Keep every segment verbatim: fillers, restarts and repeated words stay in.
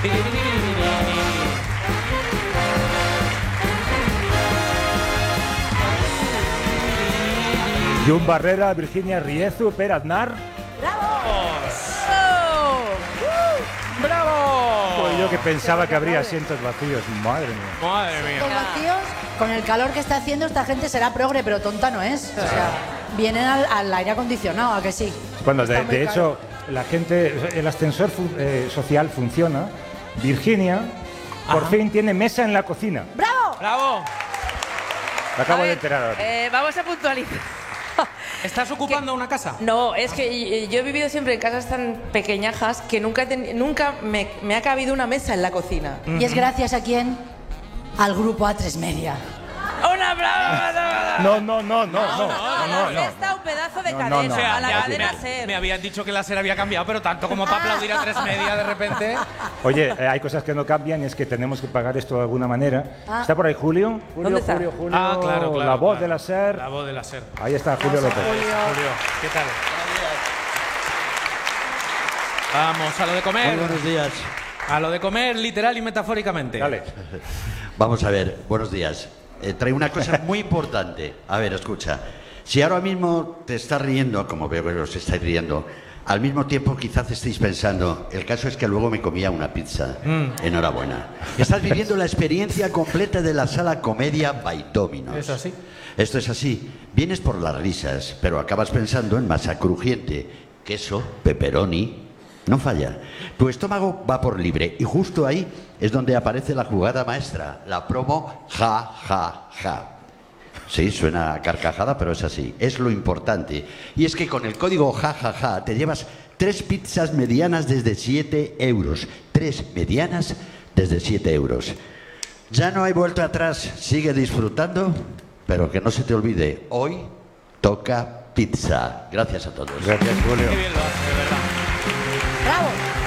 Jun Barrera, Virginia Riezu, Per Aznar. ¡Bravo! ¡Uh! ¡Bravo! Pues yo que pensaba que habría asientos vacíos. Madre mía. Madre mía. Asientos vacíos, con el calor que está haciendo esta gente será progre, pero tonta no es. O sea, vienen al, al aire acondicionado, ¿a que sí? Bueno, de, Está muy de caro. hecho, la gente, el ascensor fu- eh, social funciona. Virginia, por Ajá. fin tiene mesa en la cocina. ¡Bravo! ¡Bravo! Me acabo A de ver, enterar ahora. eh, vamos a puntualizar. ¿Estás ocupando una casa? No, es que yo he vivido siempre en casas tan pequeñajas que nunca, he teni- nunca me, me ha cabido una mesa en la cocina. Y es gracias a quién? Al grupo A tres Media. ¡Un aplauso! No, no, no, no, no, no, no, no. Está un pedazo de No, cadena, no, no. O sea, a la ya cadena me, SER. me habían dicho que la SER había cambiado, pero tanto como para aplaudir a tres media de repente. Oye, eh, hay cosas que no cambian y es que tenemos que pagar esto de alguna manera. Ah. ¿Está por ahí Julio? Julio, ¿Dónde está? Julio, Julio. Ah, claro, claro. La voz claro. de la SER. La voz de la SER. Ahí está Julio López. Julio, ¿qué tal? Vamos a lo de comer. Muy buenos días. A lo de comer, literal y metafóricamente. Dale. Vamos a ver, buenos días. Eh, traigo una cosa muy importante. A ver, escucha. Si ahora mismo te estás riendo, como veo que os estáis riendo, al mismo tiempo quizás estéis pensando, el caso es que luego me comía una pizza. Enhorabuena. Estás viviendo la experiencia completa de la sala Comedia by Dominos. Es así. Esto es así. Vienes por las risas, pero acabas pensando en masa crujiente, queso, pepperoni. No falla. Tu estómago va por libre y justo ahí es donde aparece la jugada maestra, la promo ja, ja, ja. Sí, suena a carcajada, pero es así. Es lo importante. Y es que con el código ja, ja, ja te llevas tres pizzas medianas desde siete euros. Tres medianas desde siete euros. Ya no hay vuelta atrás. Sigue disfrutando, pero que no se te olvide, hoy toca pizza. Gracias a todos. Gracias, Julio. Qué bien lo hace, de verdad. ¡Bravo!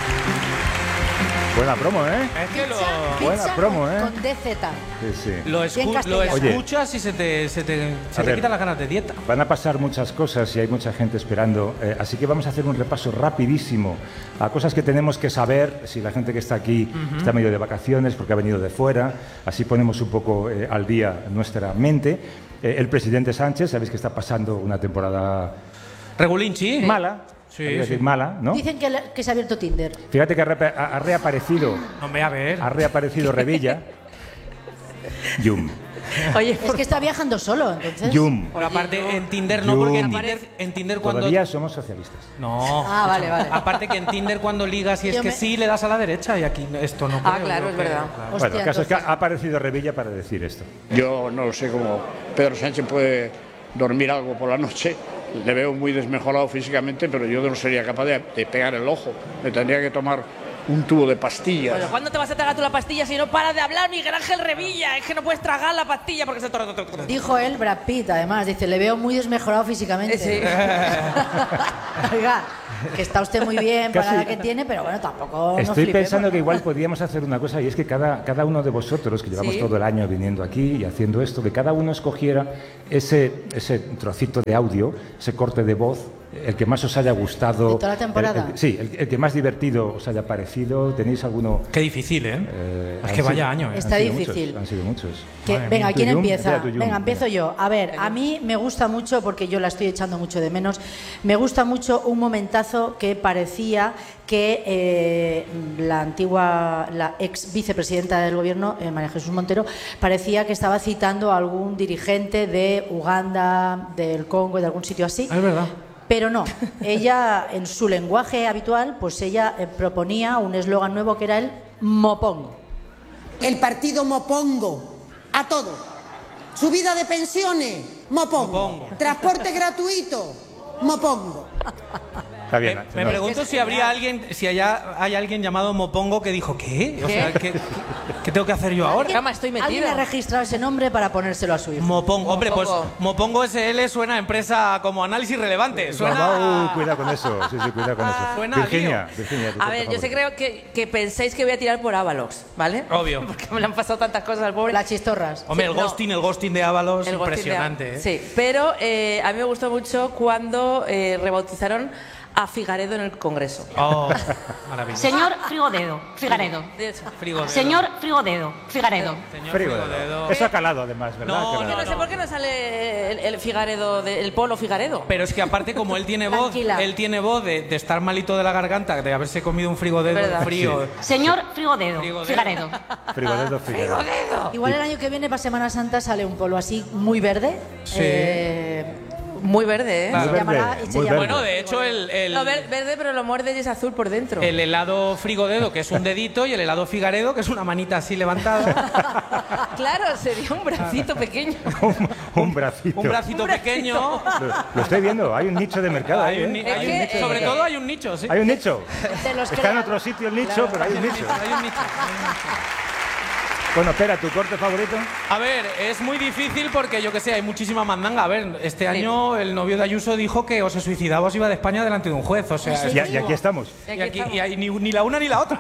Buena promo, ¿eh? Es que lo, Buena Pizza promo, con, ¿eh? con D Z. Sí, sí. lo, Bien escu- lo castellano. Oye. escuchas y se te, se te, se A te ver. quitan las ganas de dieta. Van a pasar muchas cosas y hay mucha gente esperando, eh, así que vamos a hacer un repaso rapidísimo a cosas que tenemos que saber, si la gente que está aquí está medio de vacaciones porque ha venido de fuera, así ponemos un poco eh, al día nuestra mente. Eh, el presidente Sánchez, sabéis que está pasando una temporada Regulinchi. mala, Sí, hay que decir sí. mala, ¿no? Dicen que, le- que se ha abierto Tinder. Fíjate que ha, repa- ha- ha reaparecido, Hombre, a ver. ha reaparecido Revilla. Yum. Oye, Es que está viajando solo, entonces. Yum. Por aparte, en Tinder no, Yum. porque en Tinder, en Tinder cuando... Todavía somos socialistas. No. Ah, vale, vale. Aparte que en Tinder cuando ligas y es Yo que me- sí le das a la derecha y aquí esto no Ah, creo, claro, yo es que- verdad. claro. Hostia, Bueno, el caso es que entonces- ha aparecido Revilla para decir esto. Yo no sé cómo Pedro Sánchez puede dormir algo por la noche. Le veo muy desmejorado físicamente, pero yo no sería capaz de, de pegar el ojo. Me tendría que tomar un tubo de pastillas. Bueno, ¿cuándo te vas a tragar tú la pastilla si no paras de hablar, Miguel Ángel Revilla? Es que no puedes tragar la pastilla porque se te... Dijo él, Brad Pitt, además, dice, le veo muy desmejorado físicamente. Sí. Oiga, que está usted muy bien para Casi- la que tiene, pero bueno, tampoco nos Estoy flipemos, pensando que ¿no? igual podríamos hacer una cosa y es que cada, cada uno de vosotros, que llevamos Sí. todo el año viniendo aquí y haciendo esto, que cada uno escogiera ese, ese trocito de audio, ese corte de voz, el que más os haya gustado. ¿De toda la temporada? el- el- sí, el, el que más divertido os haya parecido. ¿Tenéis alguno? Qué difícil, ¿eh? Eh, es han que vaya sido- año, ¿eh? Está han sido difícil. muchos, han sido muchos. Que- Madre venga, mía. ¿quién Tu Yum, empieza? espera, tu Yum. Venga, empiezo yo. A ver, a mí me gusta mucho, porque yo la estoy echando mucho de menos, me gusta mucho un momentazo que parecía que eh, la antigua, la ex vicepresidenta del gobierno, eh, María Jesús Montero, parecía que estaba citando a algún dirigente de Uganda, del Congo, de algún sitio así. Es verdad. Pero no, ella en su lenguaje habitual, pues ella eh, proponía un eslogan nuevo que era el Mopong. El partido Mopongo, a todo. Subida de pensiones, Mopongo. Mopongo. Transporte gratuito, Mopongo. Está bien. Me, me no. pregunto si habría alguien, si haya, hay alguien llamado Mopongo que dijo, ¿qué? O sea, ¿qué, qué tengo que hacer yo ahora? Cama, estoy Alguien metida. ha registrado ese nombre para ponérselo a su hijo. Mopongo. Hombre, pues Mopongo. Mopongo S L suena a empresa como análisis relevante. Suena... Guau, cuidado con eso. Sí, sí, cuidado con eso. Suena a Virginia, Virginia. tu A corte ver, yo sé favorito. creo que, que pensáis que voy a tirar por Ábalos, ¿vale? Obvio. Porque me le han pasado tantas cosas al pobre. Las chistorras. Hombre, el Sí, no. ghosting, el ghosting de Ábalos, El ghosting de- impresionante, ¿eh? Sí, pero eh, a mí me gustó mucho cuando eh, rebautizaron a Figaredo en el Congreso. Oh, maravilloso. Señor Frigodedo, Figaredo. De hecho. Frigodedo. Señor Frigodedo, Figaredo. Señor Frigodedo. Frigodedo. Eso ha calado además, ¿verdad? No, Ha Que calado. no sé por qué no sale el, el Figaredo, de- el polo Figaredo. Pero es que aparte, como él tiene voz, Tranquila. él tiene voz de, de estar malito de la garganta, de haberse comido un frigodedo ¿Verdad? frío. Señor Frigodedo, Frigodedo. Figaredo. Frigodedo, Figueredo. Igual el año que viene para Semana Santa sale un polo así muy verde. Sí. Eh, Muy verde, ¿eh? Claro. se Muy llamará, verde, y se muy llamará- Bueno, de hecho, el, el, No, ver- verde, pero lo muerde y es azul por dentro. el helado frigodedo, que es un dedito, y el helado figaredo, que es una manita así levantada. Claro, sería un bracito pequeño. un, un bracito. Un bracito pequeño. Lo, lo estoy viendo, hay un nicho de mercado ahí. Hay un, ni- ¿eh? hay un que, nicho. eh, Sobre todo hay un nicho, sí. Hay un nicho. De los Está en crea- otro sitio el nicho, pero hay un nicho. Hay un nicho. Bueno, espera, ¿tu corte favorito? A ver, es muy difícil porque yo que sé, hay muchísima mandanga. A ver, este año el novio de Ayuso dijo que o se suicidaba o se iba de España delante de un juez. O sea, Y, y aquí estamos. y aquí y hay ni, ni la una ni la otra.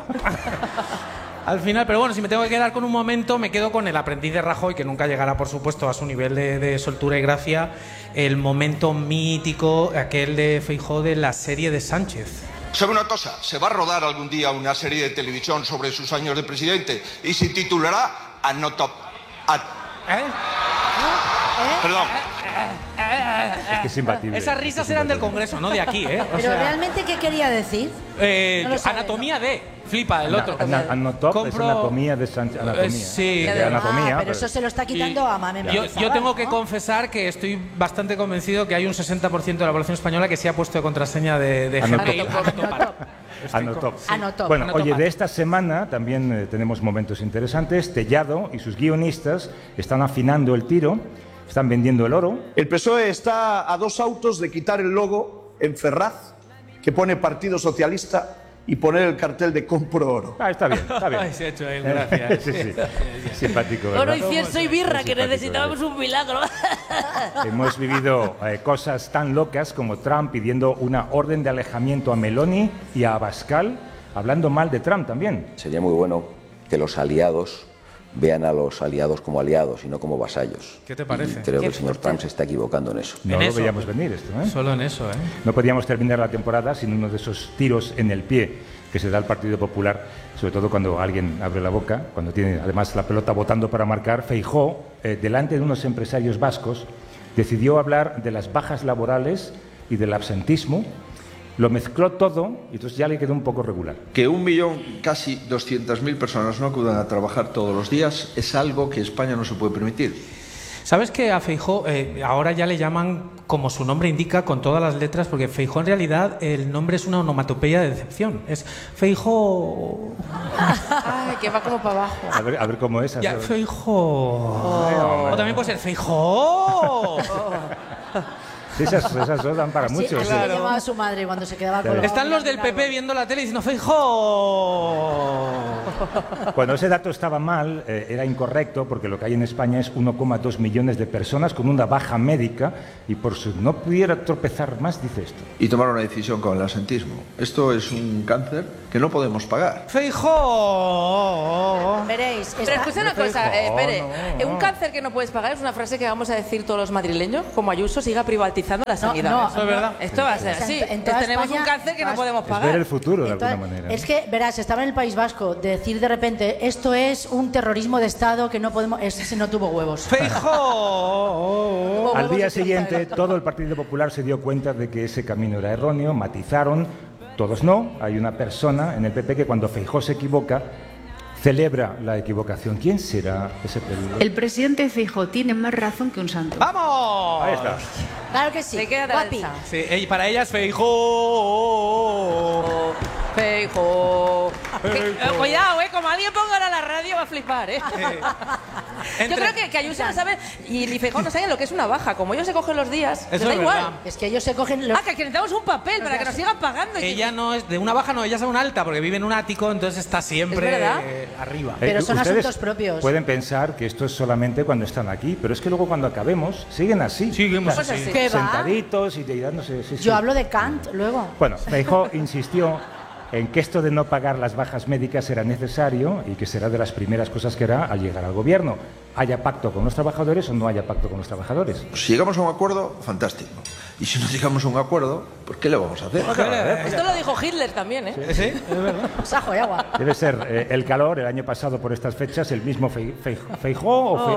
Al final, pero bueno, si me tengo que quedar con un momento, me quedo con el aprendiz de Rajoy, que nunca llegará, por supuesto, a su nivel de, de soltura y gracia. El momento mítico, aquel de Feijóo de la serie de Sánchez. ¿Sabe una cosa? Se va a rodar algún día una serie de televisión sobre sus años de presidente y se titulará Anotop... A... ¿Eh? Perdón. Es que es imbatible. Esas risas eran del Congreso, no de aquí, ¿eh? O Pero sea, realmente, ¿qué quería decir? eh, no lo sabe, anatomía de. Flipa, el otro. Ana- Anotop es Compro- anatomía de Sánchez. Anatomía. Eh, sí. De Ah, anatomía. Ah, pero eso se lo está quitando Y a Mame Yo, Mendizábal, yo tengo que ¿no? confesar que estoy bastante convencido que hay un sesenta por ciento de la población española que se ha puesto de contraseña de, de Anotop. Gmail. Anotop. Anotop. Anotop. Bueno, Anotop. oye, de esta semana también eh, tenemos momentos interesantes. Tellado y sus guionistas están afinando el tiro, están vendiendo el oro. El P S O E está a dos autos de quitar el logo en Ferraz, que pone Partido Socialista, y poner el cartel de compro oro. Ah, está bien, está bien. Ay, se ha hecho él, gracias. sí, sí. Simpático, ¿verdad? Oro, incienso y birra, Es que simpático, necesitábamos ¿verdad? un milagro. Hemos vivido eh, cosas tan locas como Trump pidiendo una orden de alejamiento a Meloni y a Abascal, hablando mal de Trump también. Sería muy bueno que los aliados vean a los aliados como aliados y no como vasallos. ¿Qué te parece? Y creo Qué que el señor fuerte. Trump se está equivocando en eso. No En lo eso. veíamos venir esto, ¿eh? Solo en eso, ¿eh? No podíamos terminar la temporada sin uno de esos tiros en el pie que se da al Partido Popular, sobre todo cuando alguien abre la boca, cuando tiene además la pelota votando para marcar. Feijóo, eh, delante de unos empresarios vascos, decidió hablar de las bajas laborales y del absentismo. Lo mezcló todo y entonces ya le quedó un poco regular. Que un millón, casi doscientas mil personas no acudan a trabajar todos los días es algo que España no se puede permitir. ¿Sabes que a Feijóo eh, ahora ya le llaman como su nombre indica con todas las letras? Porque Feijóo en realidad el nombre es una onomatopeya de decepción. Es Feijóo. Ay, que va como para abajo. A ver, a ver cómo es. a Ya, ver. Feijóo. O también puede ser Feijóo. Sí, esas, esas dos dan para Así, mucho. así sí. le llamaba a su madre cuando se quedaba con Están los del P P viendo la tele diciendo Feijóo. Cuando ese dato estaba mal, eh, era incorrecto, porque lo que hay en España es uno coma dos millones de personas con una baja médica y por si no pudiera tropezar más, dice esto. Y tomar una decisión con el asentismo. Esto es un cáncer que no podemos pagar. Feijóo. Veréis. Pero esta- escucha una cosa, eh, espere. Eh, Un cáncer que no puedes pagar es una frase que vamos a decir todos los madrileños, como Ayuso siga privatizando la sanidad. no, Eso es verdad. Esto va a ser O sea, así. en- en toda Tenemos España un cáncer que no vas- podemos Es pagar. ver el futuro, de alguna Entonces, manera. es que, verás, estaba en el País Vasco, decir de repente, esto es un terrorismo de Estado que no podemos... Ese no tuvo huevos. Feijóo. Al huevos día de siguiente, plantar. todo el Partido Popular se dio cuenta de que ese camino era erróneo, matizaron, todos no. Hay una persona en el P P que cuando Feijóo se equivoca, celebra la equivocación. ¿Quién será ese peligro? El presidente Feijóo tiene más razón que un santo. ¡Vamos! Ahí está. Claro que sí. Se queda de Guapi. alza. Sí, y para ella es Feijóo. Feijóo. Que- eh, Cuidado, eh, como alguien ponga ahora la radio va a flipar, eh. Yo Entre- creo que, que Ayuso no sabe y ni Feijóo no sabe lo que es una baja. Como ellos se cogen los días, les Eso da es igual. verdad. Es que ellos se cogen los... Ah, que necesitamos un papel para que nos sigan pagando. y- Ella no es de una baja, no, ella es una alta porque vive en un ático, entonces está siempre ¿Es verdad? eh, arriba. Pero Eh, son ustedes asuntos propios. Pueden pensar que esto es solamente cuando están aquí, pero es que luego cuando acabemos siguen así. Seguimos Pues así. así. ¿Qué va? Sentaditos y dándose... sí, sí. Yo hablo de Kant luego. Bueno, Feijóo insistió en que esto de no pagar las bajas médicas era necesario y que será de las primeras cosas que hará al llegar al gobierno. haya pacto con los trabajadores o no haya pacto con los trabajadores. Si llegamos a un acuerdo, fantástico. Y si no llegamos a un acuerdo, pues ¿qué le vamos a hacer? Esto lo dijo Hitler también, ¿eh? Sí, es verdad. Sajo y agua. Debe ser eh, el calor, el año pasado por estas fechas, el mismo Fei- Fei- Feijó o Fei- Oh,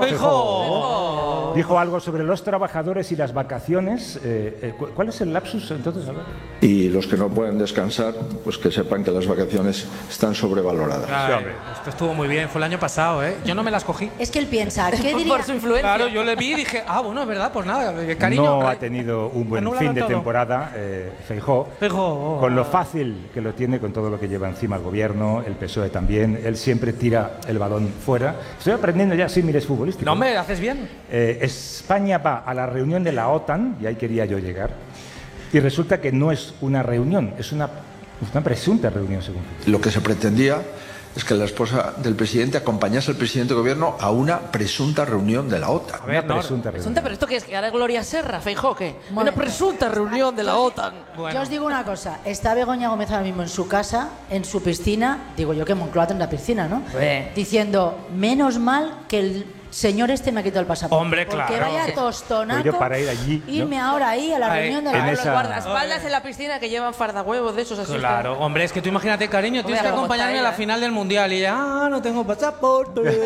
Feijó dijo algo sobre los trabajadores y las vacaciones. Eh, eh, cu- ¿Cuál es el lapsus entonces? A ver. Y los que no pueden descansar, pues que sepan que las vacaciones están sobrevaloradas. Ay, esto estuvo muy bien, fue el año pasado, ¿eh? Yo no me las cogí. Es que él piensa, ¿qué diría? Por su influencia. Claro, yo le vi y dije, ah, bueno, es verdad, pues nada, eh, cariño. No ay, ha tenido un buen anúlalo fin de todo. temporada, eh, Feijó, Feijó, oh, con lo oh. fácil que lo tiene, con todo lo que lleva encima el gobierno, el P S O E también. Él siempre tira el balón fuera. Estoy aprendiendo ya símiles futbolísticos. No me haces bien. Eh, España va a la reunión de la OTAN, y ahí quería yo llegar, y resulta que no es una reunión, es una, una presunta reunión, según. Lo que se pretendía es que la esposa del presidente acompañase al presidente de gobierno a una presunta reunión de la OTAN. A ver, Una no, presunta reunión. Presunta, pero esto que es que ahora Gloria Serra, Feijóo, ¿qué? Una Bueno. presunta reunión de la OTAN. bueno. Yo os digo una cosa, está Begoña Gómez ahora mismo en su casa, en su piscina, digo yo que Moncloa tendrá piscina, ¿no? Sí. Diciendo, menos mal que el señor este me ha quitado el pasaporte. Hombre, porque claro. vaya tostonaco. Pues yo para ir allí, ¿no? Irme ahora ahí a la Ahí, reunión de en la esa- Los guardaespaldas en la piscina que llevan fardahuevos de esos así. Claro, hombre, es que tú imagínate, cariño, tienes que Hombre, cómo acompañarme a está la ella, ¿eh? final del mundial y ella, ah, no tengo pasaporte. Oye,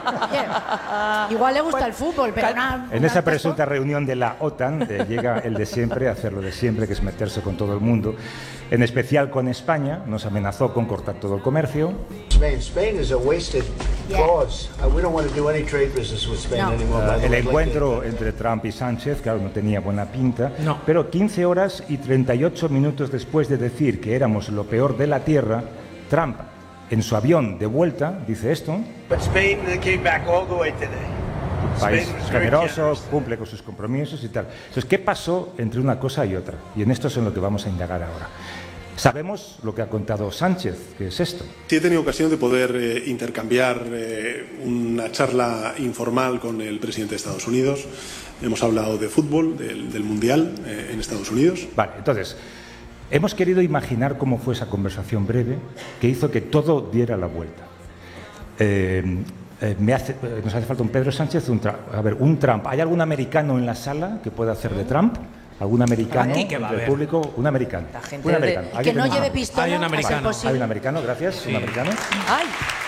igual le gusta el fútbol, pero una, En una- esa presunta reunión de la OTAN eh, llega el de siempre, a hacer lo de siempre, que es meterse con todo el mundo, en especial con España. Nos amenazó con cortar todo el comercio. Spain. Spain is a wasted cause. Uh, we don't want to do any trade business with Spain No. anymore. by Uh, the el way. encuentro entre Trump y Sánchez, claro, no tenía buena pinta, No. pero quince horas y treinta y ocho minutos después de decir que éramos lo peor de la Tierra, Trump, en su avión de vuelta, dice esto: But Spain uh, came back all the way today. país Spain was very generoso, generous. cumple con sus compromisos y tal. Entonces, ¿qué pasó entre una cosa y otra? Y en esto es en lo que vamos a indagar ahora. Sabemos lo que ha contado Sánchez, que es esto. Sí, he tenido ocasión de poder eh, intercambiar eh, una charla informal con el presidente de Estados Unidos. Hemos hablado de fútbol, del, del Mundial eh, en Estados Unidos. Vale, entonces, hemos querido imaginar cómo fue esa conversación breve que hizo que todo diera la vuelta. Eh, eh, me hace, eh, nos hace falta un Pedro Sánchez, un Trump. A ver, un Trump. ¿Hay algún americano en la sala que pueda hacer de Trump? ¿Algún americano Aquí que va a del haber. público? Un americano. gente Un de- americano. que ¿Alguien no tenemos? lleve pistola. Hay un a ser americano. posible. Hay un americano, gracias. Un americano. ¡Ay!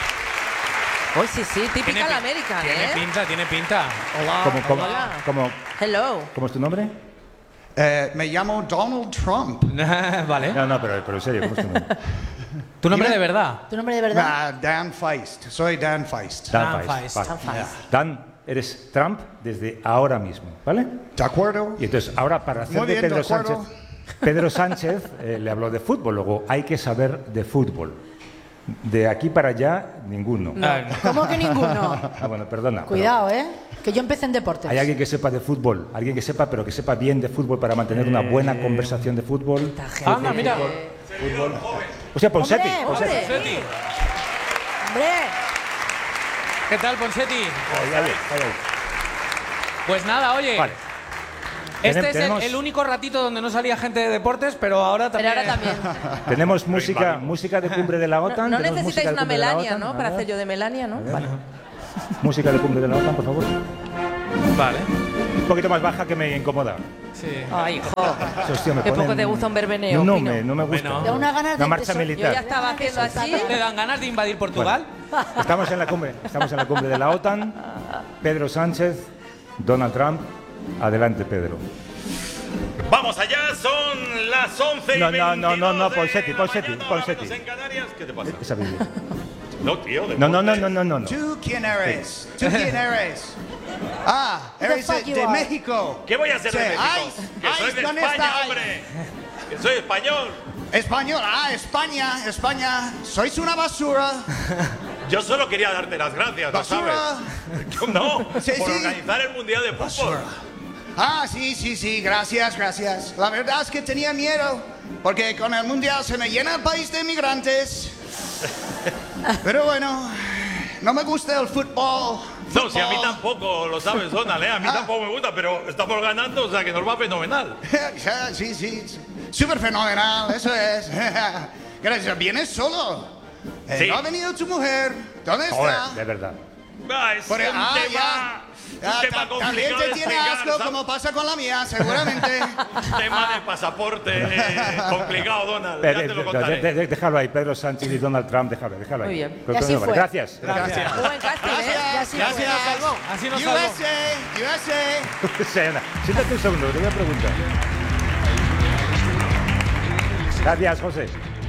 Hoy sí, sí, típica Tiene la pi- América, Tiene ¿eh? pinta, tiene pinta. Hola. ¿Cómo, cómo, Hola. cómo- Hello. cómo es tu nombre? Eh, me llamo Donald Trump. Vale. No, no, pero, pero en serio, ¿cómo es tu nombre? ¿Tu nombre de verdad? ¿Tu nombre de verdad? Ah, Dan Feist. Soy Dan Feist. Dan Dan Feist. Feist. Vale. Dan Feist. Dan, eres Trump desde ahora mismo, ¿vale? De acuerdo. Y entonces, ahora para hacer Muy de bien, Pedro de acuerdo. Sánchez, Pedro Sánchez eh, le habló de fútbol, luego hay que saber de fútbol. De aquí para allá, ninguno. No. ¿Cómo que ninguno? Ah, bueno, perdona. pero Cuidado, ¿eh? Que yo empecé en deportes. ¿hay alguien que sepa de fútbol? Alguien que sepa, pero que sepa bien de fútbol para mantener una buena conversación de fútbol. Anda, mira. Fútbol. O sea, Ponseti. Hombre, Ponseti. hombre. Ponseti. ¡Hombre! ¿Qué tal, Ponseti? Ahí, ahí, ahí, ahí. Pues nada, oye. Vale. Este Tenem- es el, tenemos- el único ratito donde no salía gente de deportes, pero ahora Pero también. ahora también. Tenemos música, música de cumbre de la OTAN. No tenemos música necesitáis de una cumbre de la Melania, OTAN. ¿no? A Para ver. hacer yo de Melania, ¿no? Vale. Música de cumbre de la OTAN, por favor. Vale. Un poquito más baja que me incomoda. Sí. Ay, hijo. Eso, hostia, me Qué ponen- poco te gusta un verbeneo, No, no, Pino. me, no me gusta. Bueno. Da una ganas de Una marcha eso. Yo ya militar. estaba haciendo así. ¿Te dan ganas de invadir Portugal? Estamos en la cumbre, estamos en la cumbre de la OTAN. Pedro Sánchez, Donald Trump. Adelante, Pedro. Vamos allá, son las once y No, no, no, no, no, veintidós de Ponseti, la Ponseti, mañana, Ponseti. vámonos en Canarias. ¿Qué te pasa? Esa Biblia. No, tío. No, no, no, no, no, no. no. ¿Tú quién eres? ¿Tú quién eres? Ah, Who the eres fuck de, you de are? México. ¿Qué voy a hacer de Sí, México? Ice, Que soy Ice, de ¿dónde España, está? hombre. Que soy español. Español, ah, España, España. Sois una basura. Yo solo quería darte las gracias, ¿lo Basura. sabes? No, Sí, por sí. organizar el Mundial de Fútbol. Ah, sí, sí, sí, gracias, gracias. La verdad es que tenía miedo, porque con el mundial se me llena el país de migrantes. Pero bueno, no me gusta el fútbol. No, si a mí tampoco, lo sabes, Donald, ¿eh? A mí tampoco me gusta, pero estamos ganando, o sea que nos va fenomenal. Sí, sí, súper fenomenal, eso es. Gracias, ¿vienes solo? Eh, Sí. ¿No ha venido tu mujer? ¿Dónde Joder, está? de verdad. Ah, es Por- un ah, tema, ya. un Ah, tema ta- complicado también te de tiene explicar, asco, ¿sabes? como pasa con la mía, seguramente. Tema de pasaporte eh, complicado, Donald. Pero, Ya te lo de- contaré. de- de- déjalo ahí, Pedro Sánchez y Donald Trump, déjalo, déjalo ahí. Muy bien. Con Y así todo, fue. Gracias. Gracias. Muy buen casting, ¿eh? Y así Gracias, fue. gracias. Así nos U salvó. S A, U S A. Siéntate, siéntate un segundo, te voy a preguntar. Gracias, José.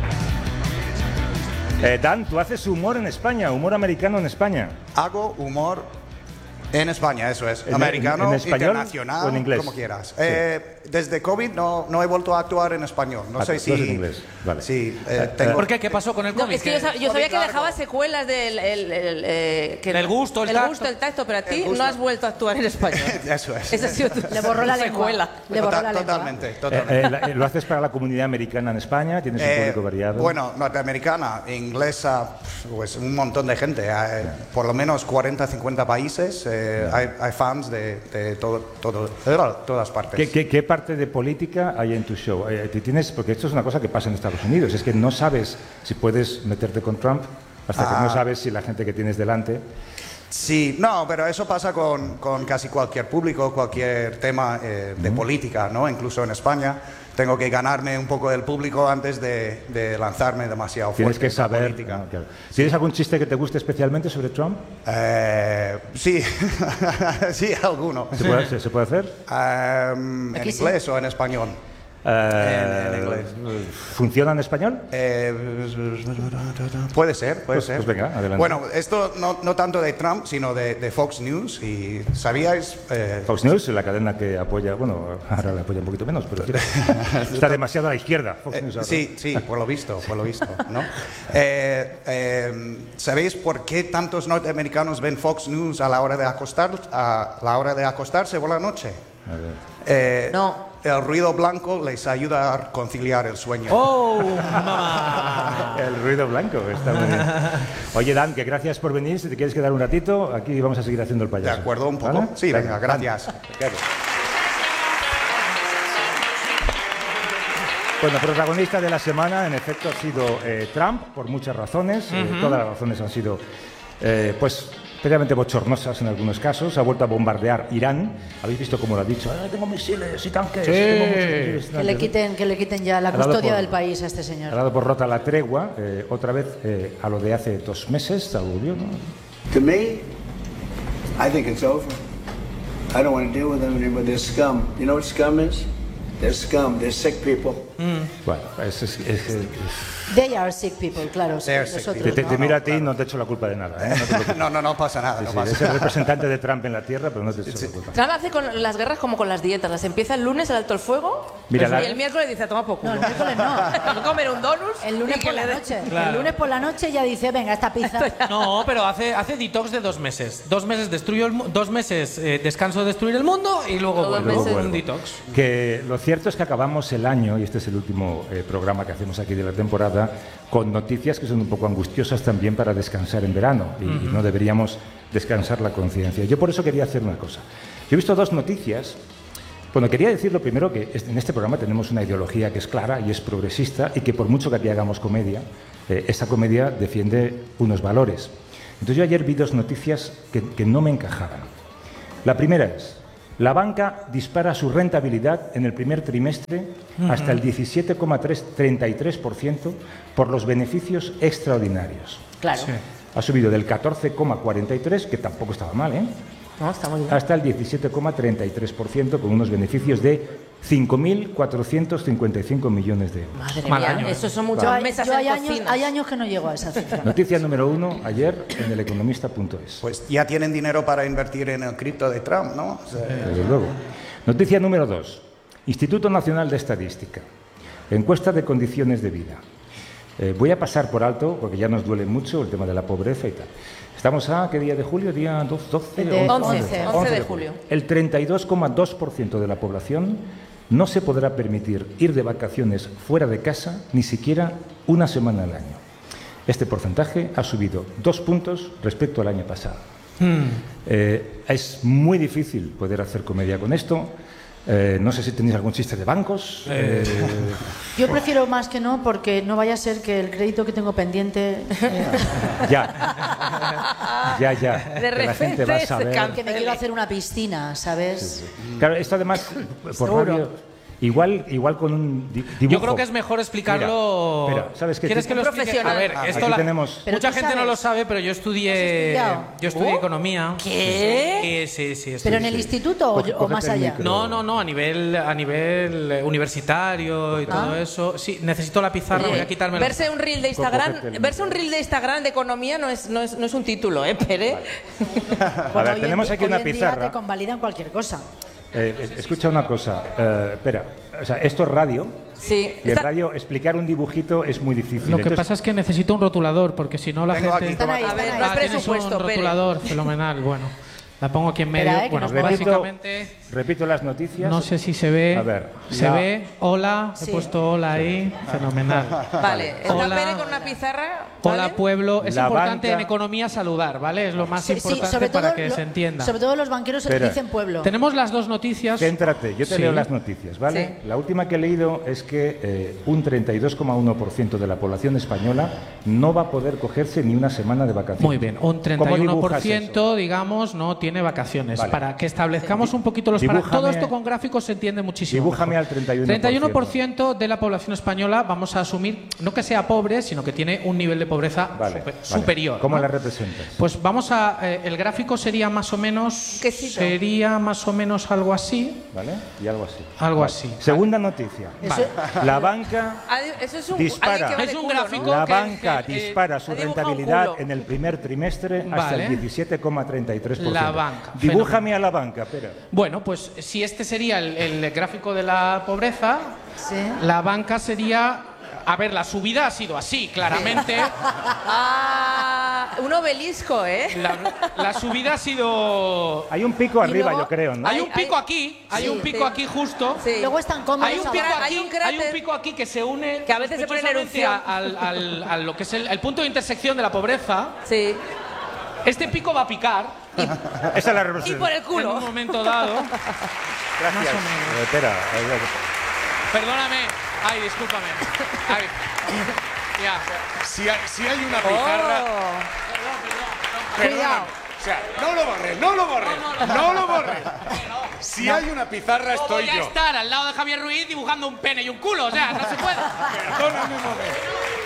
Eh, Dan, tú haces humor en España, humor americano en España. Hago humor en España, eso es. ¿En- Americano, en español internacional, o en inglés? como quieras. Sí. Eh, desde COVID no, no he vuelto a actuar en español. No Ah, sé tú si... haces en inglés, vale. Sí, eh, tengo... ¿Por qué? ¿Qué pasó con el No, COVID? es que yo, sab- yo sabía que dejaba secuelas del el, el, eh, que- Del gusto, el el tacto. gusto, el tacto, pero a ti El gusto. no has vuelto a actuar en español. Eso es. Esa ha sido tu Le borró la lengua. secuela. Le borró Tota- la lengua. Totalmente, Eh, totalmente. eh, la- eh, ¿Lo haces para la comunidad americana en España? ¿Tienes un Eh, público variado? Bueno, norteamericana, inglesa, pues un montón de gente. Hay por lo menos cuarenta, cincuenta países. eh, hay, hay fans de, de todo, todo, todas partes. ¿Qué, qué, qué parte de política hay en tu show? Eh, ¿te tienes, porque esto es una cosa que pasa en Estados Unidos, es que no sabes si puedes meterte con Trump hasta que Ah. no sabes si la gente que tienes delante... Sí, no, pero eso pasa con, con casi cualquier público, cualquier tema eh, de política, ¿no? Incluso en España tengo que ganarme un poco del público antes de, de lanzarme demasiado fuerte. Tienes que en la saber... política. ah, claro. ¿Tienes algún chiste que te guste especialmente sobre Trump? Eh, sí, sí, alguno. ¿Se puede, se, se puede hacer? Em, ¿En Aquí sí. inglés o en español? Eh, En- en inglés. ¿Funciona en español? Eh, puede ser, puede Pues- ser. pues venga, adelante. Bueno, esto no, no tanto de Trump, sino de, de Fox News. Y sabíais... eh, Fox News, la cadena que apoya, bueno, ahora la apoya un poquito menos, pero está demasiado a la izquierda. Fox News Eh, ahora. sí, sí, por lo visto, por lo visto, ¿no? Eh, eh, ¿Sabéis por qué tantos norteamericanos ven Fox News a la hora de acostar, a la hora de acostarse por la noche? A ver. Eh, No. El ruido blanco les ayuda a conciliar el sueño. ¡Oh, mamá! El ruido blanco, está muy bien. Oye, Dan, que gracias por venir. Si te quieres quedar un ratito, aquí vamos a seguir haciendo el ¿De payaso. acuerdo un poco? ¿Vale? Sí, venga, gracias. Gracias. Bueno, protagonista de la semana, en efecto, ha sido eh, Trump, por muchas razones. Eh, Ujú. todas las razones han sido, eh, pues, especialmente bochornosas en algunos casos. Ha vuelto a bombardear Irán. Habéis visto cómo lo ha dicho. "Ah, tengo misiles y tanques. Sí. Tengo muchos misiles y Que le tanques". quiten, que le quiten ya la Ha dado custodia por- del país a este Ha señor. dado por rota la tregua, eh, otra vez eh, a lo de hace dos meses, volvió, ¿no? To me, I think it's over. I don't want to deal with them anymore. They're scum. You know what scum is? They're scum. They're sick people. Bueno, es, es- es- es- They are sick people, claro. sí, They're sick nosotros, te, te- ¿no? te miro a ti y no te echo la culpa de nada, ¿eh? No te preocupes. No, no, no pasa nada. Sí, no sí, pasa es el nada. representante de Trump en la Tierra, pero no te echo la culpa. Trump hace con las guerras como con las dietas. Las empieza el lunes el alto el fuego Mira, la- y el miércoles dice, toma poco. No, el miércoles no. Comer un donut. El lunes y que por la le dé- noche. Claro. El lunes por la noche ya dice, venga, esta pizza. No, pero hace, hace detox de dos meses. Dos meses destruyo el mu- dos meses eh, descanso de destruir el mundo y luego Dos vuelvo. meses. Un detox. Que lo cierto es que acabamos el año, y este es el último eh, programa que hacemos aquí de la temporada, con noticias que son un poco angustiosas también para descansar en verano, y, y no deberíamos descansar la conciencia. Yo por eso quería hacer una cosa. Yo he visto dos noticias. Bueno, quería decir lo primero que es- en este programa tenemos una ideología que es clara y es progresista, y que por mucho que aquí hagamos comedia, eh, esa comedia defiende unos valores. Entonces yo ayer vi dos noticias que, que no me encajaban. La primera es: la banca dispara su rentabilidad en el primer trimestre hasta el diecisiete coma treinta y tres por ciento por los beneficios extraordinarios. Claro. Ha subido del catorce coma cuarenta y tres, que tampoco estaba mal, ¿eh? No, está muy bien. hasta el diecisiete coma treinta y tres por ciento con unos beneficios de cinco mil cuatrocientos cincuenta y cinco millones de euros. Madre Mal mía, año, ¿eh? eso son muchas Yo, hay, mesas yo en hay años, cocinas. hay años que no llego a esa cifra. Noticia número uno, ayer en el economista punto es. Pues ya tienen dinero para invertir en el cripto de Trump, ¿no? O sea, Desde luego. Noticia número dos. Instituto Nacional de Estadística. Encuesta de condiciones de vida. Eh, voy a pasar por alto, porque ya nos duele mucho el tema de la pobreza y tal. Estamos a, ¿qué día de julio? Día doce, De- once, once de julio. El treinta y dos coma dos por ciento de la población no se podrá permitir ir de vacaciones fuera de casa ni siquiera una semana al año. Este porcentaje ha subido dos puntos respecto al año pasado. Eh, es muy difícil poder hacer comedia con esto. Eh, no sé si tenéis algún chiste de bancos. Eh... Yo prefiero más que no, porque no vaya a ser que el crédito que tengo pendiente... Eh... ya, ya, ya. De repente la gente va a saber... Que me quiero hacer una piscina, ¿sabes? Sí, sí. Claro, esto además, por radio... Igual, igual con un dibujo. Yo creo que es mejor explicarlo. Mira, espera, ¿sabes qué? ¿Quieres que lo explique? A ver, ah, esto la... tenemos... mucha gente sabes? no lo sabe, pero yo estudié, yo estudié ¿Oh? economía. ¿Qué? Sí, sí, sí. ¿Pero en el instituto o, o más allá? No, no, no, a nivel, a nivel universitario y todo ah. eso. Sí, necesito la pizarra, Oye, voy a quitarme. Verse un reel de Instagram, verse un reel de Instagram de economía no es, no es, no es un título, ¿eh, Pere? Vale. A ver, tenemos aquí una pizarra. Hoy en día te convalidan cualquier cosa. Eh, escucha una cosa, eh, espera, o sea, esto es radio. Sí. Y en radio explicar un dibujito es muy difícil. Lo que Entonces, pasa es que necesito un rotulador, porque si no la Tengo gente... aquí, toma. A ver, ah, no es tienes un presupuesto, Pere. rotulador, fenomenal, bueno. La pongo aquí en medio. Espera, eh, bueno, repito, básicamente... repito las noticias. No sé si se ve. A ver. ¿Se la... ve? Hola. Sí. He puesto hola ahí. Fenomenal. Vale, está Hola. Pere con una pizarra. Hola, ¿vale? pueblo. Es La importante banca... en economía saludar, ¿vale? Es lo más Sí, importante sí, sobre para todo que lo, se entienda. Sobre todo los banqueros se Espera. dicen pueblo. Tenemos las dos noticias. Céntrate, yo te Sí. leo las noticias, ¿vale? Sí. La última que he leído es que eh, un treinta y dos coma uno por ciento de la población española no va a poder cogerse ni una semana de vacaciones. Muy bien, un treinta y uno por ciento, ¿Cómo dibujas digamos, no tiene vacaciones. Vale. Para que establezcamos un poquito los para Dibújame- todo esto con gráficos se entiende muchísimo. Dibújame mejor. al treinta y uno por ciento. treinta y uno por ciento de la población española vamos a asumir no que sea pobre, sino que tiene un nivel de pobreza Vale, super- vale. superior. ¿Cómo ¿no? la representas? Pues vamos a eh, el gráfico sería más o menos Quesito. sería más o menos algo así, ¿Vale? Y algo así. algo Vale. así. Segunda noticia. Vale. La banca Ah, Eso es un Dispara. alguien que va Es de un culo, gráfico. ¿no? La que- banca que, eh, dispara su ha dibujado un rentabilidad culo. en el primer trimestre hasta Vale. el diecisiete coma treinta y tres por ciento. La banca, Dibújame a la banca, espera. Bueno, pues si este sería el, el gráfico de la pobreza, Sí. la banca sería... A ver, la subida ha sido así, claramente. Ah, un obelisco, ¿eh? La, la subida ha sido... Hay un pico Y arriba, luego- yo creo, ¿no? Hay un Hay- pico hay- aquí, hay sí, un pico sí. aquí justo. Sí. Luego están cómodos Hay un, abajo. pico Hay aquí, un cráter. hay un pico aquí que se une Que a veces se pone en sospechosamente erupción. a, al, al- a lo que es el, el punto de intersección de la pobreza. Sí. Este pico va a picar Esa es la Y representación. por el en culo. un momento dado. Gracias. Más o menos. Eh, espera. eh, Perdóname. Ay, discúlpame. Ay. Ya. Si hay, si hay una pizarra. Oh. Perdóname. O sea, no lo borres, no lo borres, no lo borres. Si hay una pizarra ¿Cómo estoy voy a yo. estar al lado de Javier Ruiz dibujando un pene y un culo? O sea, no se puede. Perdóname un momento.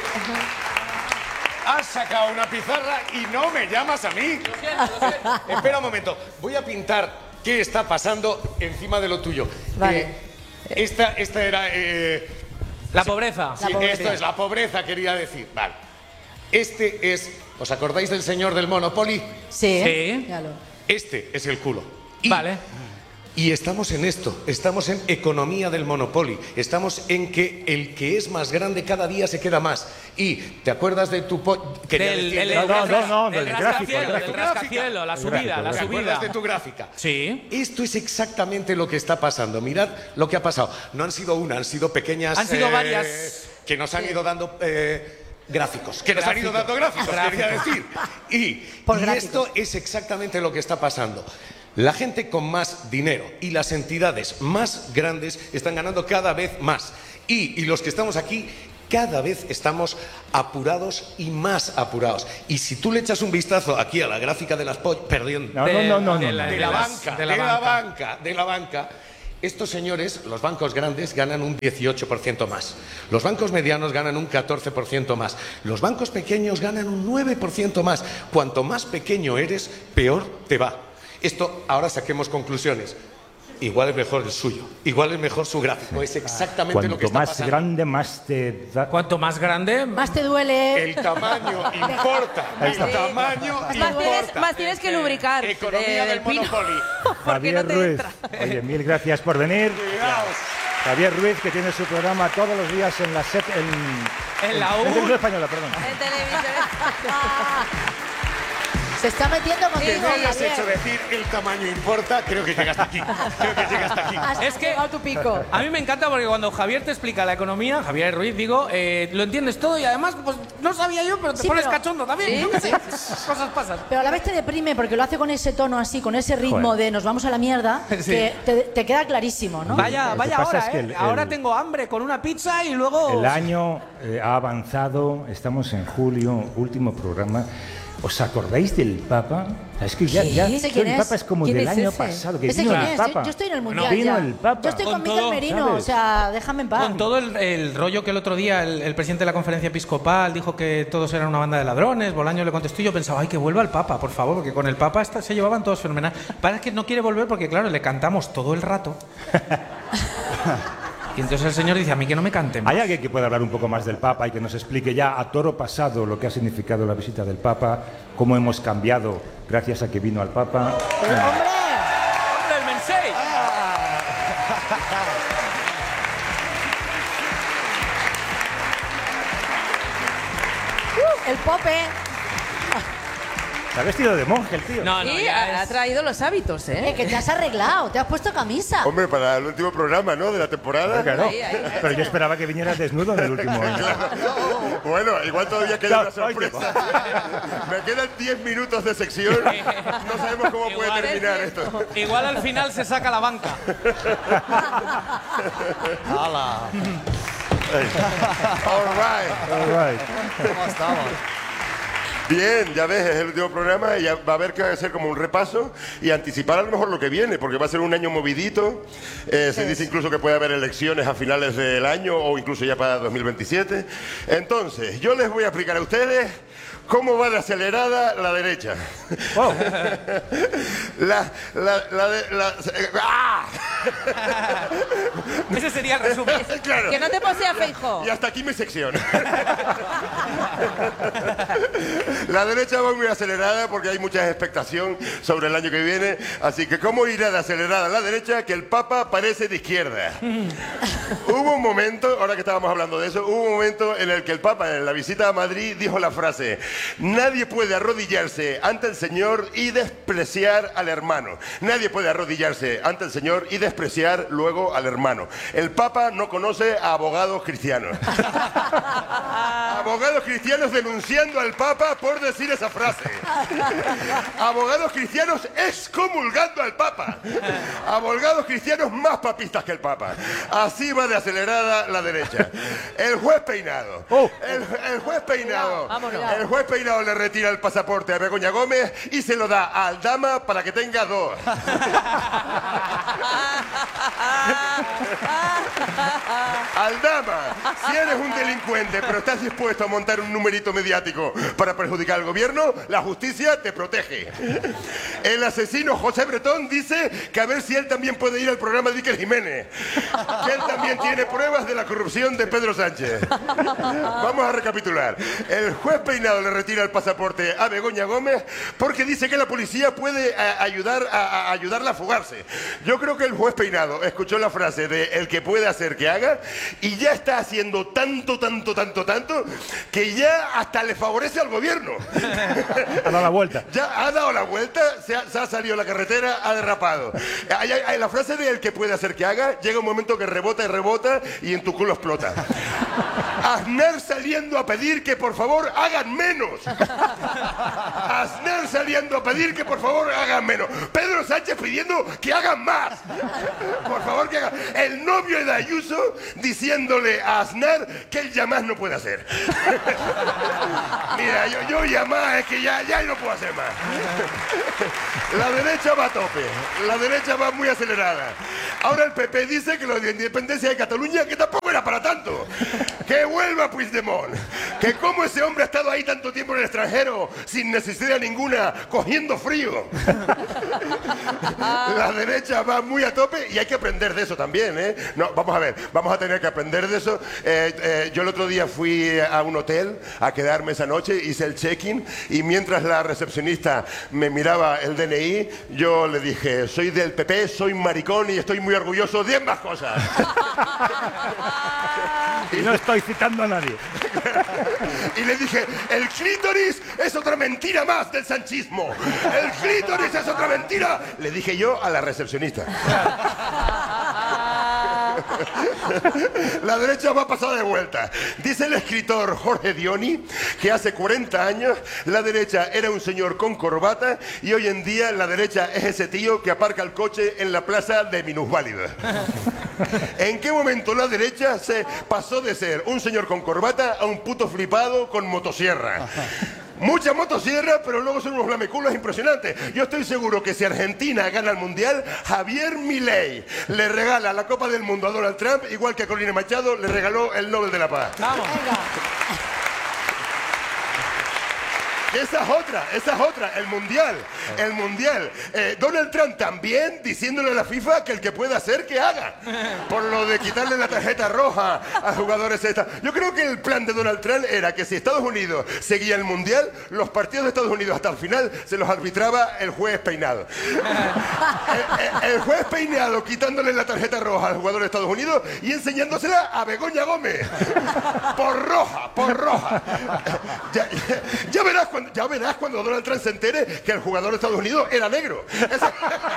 Has sacado una pizarra y no me llamas a mí. Espera un momento. Voy a pintar qué está pasando encima de lo tuyo. Vale. Eh, esta, esta era. eh, La pobreza. sí, esto es la pobreza, quería decir. Vale. Este es. ¿Os acordáis del señor del Monopoly? Sí. Sí. Ya lo- Este es el culo. Y- Vale. Y estamos en esto, estamos en economía del Monopoly, estamos en que el que es más grande cada día se queda más. Y, ¿te acuerdas de tu... po- quería Del, decir- el, No, no, no, no, del del rascacielos, gráfico, el del gráfico. rascacielos, la El subida, gráfico, la el ¿Te subida. acuerdas de tu gráfica? Sí. Esto es exactamente lo que está pasando. Mirad lo que ha pasado. No han sido una, han sido pequeñas... Han sido eh, varias. Que nos han ido dando... eh, gráficos, que nos han ido dando gráficos, quería decir. Y, Por y gráficos. esto es exactamente lo que está pasando. La gente con más dinero y las entidades más grandes están ganando cada vez más. Y, y los que estamos aquí cada vez estamos apurados y más apurados. Y si tú le echas un vistazo aquí a la gráfica de las pollas, perdón, No, no, no, no, de no, la- no. de de la las- banca, de de la la banca. banca, de la banca, estos señores, los bancos grandes, ganan un dieciocho por ciento más. Los bancos medianos ganan un catorce por ciento más. Los bancos pequeños ganan un nueve por ciento más. Cuanto más pequeño eres, peor te va. Esto, ahora saquemos conclusiones. Igual es mejor el suyo, igual es mejor su gráfico. Es exactamente Cuanto lo que está más pasando. grande, más te da. Cuanto más grande, Más te duele. El tamaño importa. Ahí El está. tamaño Más tienes, importa. más tienes que lubricar. Economía eh, del el pino. Monopoly. Porque Javier no te Ruiz. entra. Oye, mil gracias por venir. Cuidaos. Javier Ruiz, que tiene su programa todos los días en la set, en, En la en U. Televisión Española, perdón. En televisión. Se está metiendo Que contigo, me hayas Javier. hecho decir el tamaño importa, creo que llega hasta aquí. Creo que llega hasta aquí. Has Es que llegado tu pico. a mí me encanta porque cuando Javier te explica la economía, Javier Ruiz, digo, eh, lo entiendes todo y además, pues no sabía yo, pero te Sí, pones pero- cachondo también. Sí, Yo qué sí. sé, cosas pasan. Pero a la vez te deprime porque lo hace con ese tono así, con ese ritmo Joder. de nos vamos a la mierda, Sí. que te, te queda clarísimo, ¿no? Vaya, Lo que vaya pasa ahora, es que ¿eh? el- Ahora el- tengo hambre con una pizza y luego... El año eh, ha avanzado, estamos en julio, último programa. ¿Os acordáis del Papa? Es que ya, ¿Qué? ya ¿Ese quién el es? Papa es como ¿Quién del es año ese? pasado, que ¿Ese vino quién el es? Papa. Yo, yo estoy en el mundial vino ya. el Papa. Yo estoy con, Con Miquel todo, Merino, ¿sabes? o sea, déjame en paz. Con todo el, el rollo que el otro día el, el presidente de la conferencia episcopal dijo que todos eran una banda de ladrones, Bolaño le contestó y yo pensaba, ay, que vuelva el Papa, por favor, porque con el Papa esta- se llevaban todos fenomenal. Parece que no quiere volver porque, claro, le cantamos todo el rato. Y entonces el señor dice, a mí que no me canten más. ¿Hay alguien que pueda hablar un poco más del Papa y que nos explique ya a toro pasado lo que ha significado la visita del Papa, cómo hemos cambiado gracias a que vino al Papa? ¡Hombre, el Mensei! El Pope. Se ha vestido de monje el tío. No, no, Sí, ya ha, ha es- traído los hábitos, ¿eh? Eh, que te has arreglado, te has puesto camisa. Hombre, para el último programa, ¿no? De la temporada. Claro, Ahí, ahí, ahí. pero yo esperaba que vinieras desnudo en el último año. Bueno, igual todavía queda una No, oye, sorpresa. Me quedan diez minutos de sección. No sabemos cómo puede Igual terminar es esto. Igual al final se saca la banca. ¡Hala! All right. All right. ¿Cómo estamos? Bien, ya ves, es el último programa y ya va a haber que hacer como un repaso y anticipar a lo mejor lo que viene, porque va a ser un año movidito. Eh, se dice incluso que puede haber elecciones a finales del año o incluso ya para dos mil veintisiete. Entonces, yo les voy a explicar a ustedes cómo va de acelerada la derecha. Oh. La, la, la, de- la- ¡Ah! Ese sería el resumen. Claro. Que no te posea, Feijóo. Y hasta aquí mi sección. La derecha va muy acelerada porque hay mucha expectación sobre el año que viene. Así que, ¿cómo irá de acelerada la derecha? Que el Papa parece de izquierda. Hubo un momento, ahora que estábamos hablando de eso, hubo un momento en el que el Papa, en la visita a Madrid, dijo la frase: nadie puede arrodillarse ante el Señor y despreciar al hermano. Nadie puede arrodillarse ante el Señor y despreciar luego al hermano. El Papa no conoce a abogados cristianos. Abogados cristianos denunciando al Papa por decir esa frase. Abogados cristianos excomulgando al Papa. Abogados cristianos más papistas que el Papa. Así va de acelerada la derecha. El juez Peinado. El, el juez Peinado. Vámonos. El juez Peinado le retira el pasaporte a Begoña Gómez y se lo da a Aldama para que tenga dos. Aldama, si eres un delincuente pero estás dispuesto a montar un numerito mediático para perjudicar al gobierno, la justicia te protege. El asesino José Bretón dice que a ver si él también puede ir al programa de Iker Jiménez, que él también tiene pruebas de la corrupción de Pedro Sánchez. Vamos a recapitular. El juez Peinado le retira el pasaporte a Begoña Gómez porque dice que la policía puede a, ayudar a, a ayudarla a fugarse. Yo creo que el juez Peinado escuchó la frase de el que puede hacer que haga y ya está haciendo tanto, tanto, tanto, tanto que ya hasta le favorece al gobierno. Ha dado la vuelta. Ya ha dado la vuelta, se ha, se ha salido a la carretera, ha derrapado. Hay, hay- hay la frase de el que puede hacer que haga, llega un momento que rebota y rebota y en tu culo explota. Aznar saliendo a pedir que por favor hagan menos. Aznar saliendo a pedir que por favor hagan menos. Pedro Sánchez pidiendo que hagan más. Por favor que hagan. El novio de Ayuso diciéndole a Aznar que él ya más no puede hacer. Mira, yo, yo ya más, es que ya, ya no puedo hacer más. La derecha va a tope, la derecha va muy acelerada. Ahora el P P dice que lo de independencia de Cataluña, que tampoco era para tanto. Que vuelva Puigdemont. Que como ese hombre ha estado ahí tanto tiempo en el extranjero, sin necesidad ninguna, cogiendo frío. La derecha va muy a tope y hay que aprender de eso también, ¿eh? No, vamos a ver, vamos a tener que aprender de eso. Eh, eh, yo el otro día fui a un hotel a quedarme esa noche, hice el check-in y mientras la recepcionista me miraba el D N I, yo le dije, soy del P P, soy maricón y estoy muy orgulloso de ambas cosas. Y no estoy citando a nadie. Y le dije, el clítoris es otra mentira más del sanchismo. El clítoris es otra mentira. Le dije yo a la recepcionista. La derecha va pasada de vuelta. Dice el escritor Jorge Dioni que hace cuarenta años la derecha era un señor con corbata y hoy en día la derecha es ese tío que aparca el coche en la plaza de minusválida. ¿En qué momento la derecha se pasó de ser un señor con corbata a un puto flipado con motosierra? Mucha motosierra, pero luego son unos lameculos impresionantes. Yo estoy seguro que si Argentina gana el Mundial, Javier Milei le regala la Copa del Mundo a Donald Trump, igual que a Corina Machado le regaló el Nobel de la Paz. Vamos. Esa es otra, esa es otra, el Mundial, el Mundial. Eh, Donald Trump también diciéndole a la FIFA que el que pueda hacer, que haga. Por lo de quitarle la tarjeta roja a jugadores esta. Yo creo que el plan de Donald Trump era que si Estados Unidos seguía el Mundial, los partidos de Estados Unidos hasta el final se los arbitraba el juez Peinado. El, el, el juez Peinado quitándole la tarjeta roja al jugador de Estados Unidos y enseñándosela a Begoña Gómez. Por roja, por roja. Ya, ya, ya verás cuando Ya verás cuando Donald Trump se entere que el jugador de Estados Unidos era negro. Esa,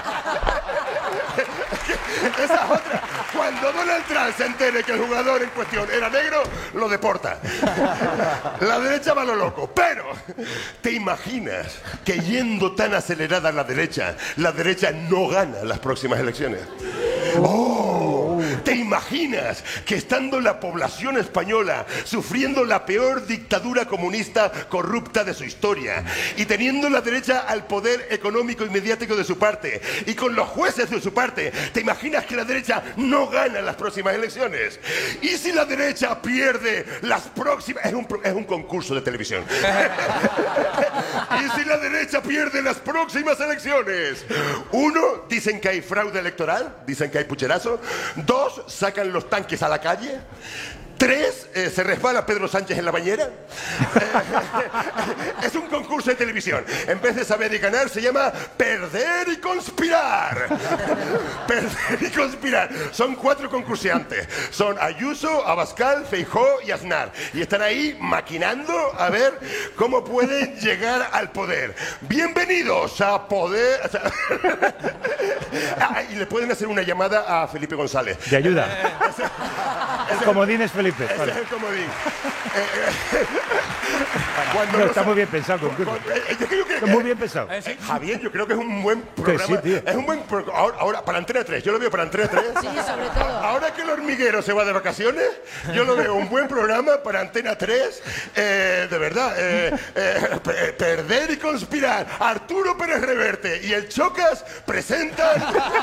esa es otra. Cuando Donald Trump se entere que el jugador en cuestión era negro, lo deporta. La derecha va a lo loco. Pero, ¿te imaginas que yendo tan acelerada la derecha, la derecha no gana las próximas elecciones? ¡Oh! ¿Te imaginas que estando la población española sufriendo la peor dictadura comunista corrupta de su historia y teniendo la derecha al poder económico y mediático de su parte y con los jueces de su parte, te imaginas que la derecha no gana las próximas elecciones? ¿Y si la derecha pierde las próximas? Es un, es un concurso de televisión. ¿Y si la derecha pierde las próximas elecciones? Uno, dicen que hay fraude electoral, dicen que hay pucherazo. Dos, sacan los tanques a la calle. Tres, eh, se resbala Pedro Sánchez en la bañera. Es un concurso de televisión. En vez de saber y ganar, se llama Perder y Conspirar. Perder y Conspirar. Son cuatro concursantes. Son Ayuso, Abascal, Feijóo y Aznar. Y están ahí maquinando a ver cómo pueden llegar al poder. Bienvenidos a Poder... Ah, y le pueden hacer una llamada a Felipe González. De ayuda. El comodín es Felipe. Ese vale. Es el comodín. Eh, eh, Cuando no, está muy bien pensado. Con, con, eh, yo creo que, está muy bien pensado. Eh, Javier, yo creo que es un buen programa. Sí, tío. Es un buen programa. Ahora, ahora, para Antena tres, yo lo veo para Antena tres. Sí, sobre todo. Ahora que el hormiguero se va de vacaciones, yo lo veo un buen programa para Antena tres. Eh, de verdad. Eh, eh, perder y Conspirar. Arturo Pérez Reverte y el Chocas presentan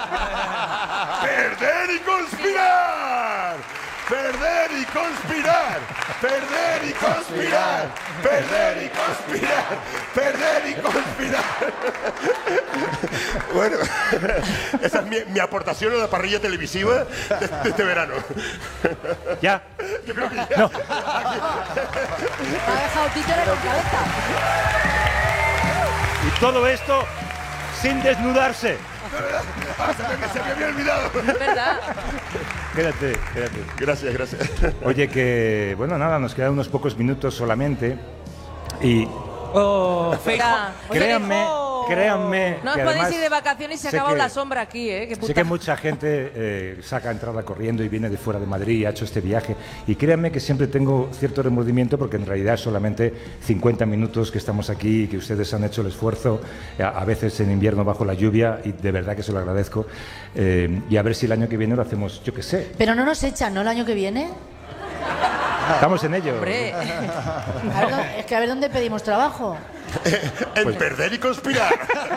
Perder y Conspirar. Perder y conspirar, perder y conspirar, perder y conspirar, perder y conspirar. Bueno, esa es mi, mi aportación a la parrilla televisiva de, de este verano. ¿Ya? Yo creo que ya. No. Ha dejado títere con cabeza. Y todo esto sin desnudarse. Ah, se, me, se me había olvidado. ¿Verdad? Quédate, quédate. Gracias, gracias. Oye, que, bueno, nada, nos quedan unos pocos minutos solamente. Y... Oh, Feijó. Créanme, créanme. No os que podéis además ir de vacaciones y se ha sé acabado que- la sombra aquí, ¿eh? Qué puta. Sé que mucha gente eh, saca entrada corriendo y viene de fuera de Madrid y ha hecho este viaje. Y créanme que siempre tengo cierto remordimiento porque en realidad es solamente cincuenta minutos que estamos aquí y que ustedes han hecho el esfuerzo, a, a veces en invierno bajo la lluvia, y de verdad que se lo agradezco. Eh, y a ver si el año que viene lo hacemos, yo qué sé. Pero no nos echan, ¿no? El año que viene. Estamos en ello. Hombre. A ver, dó- es que a ver dónde pedimos trabajo. En Pues- perder y conspirar.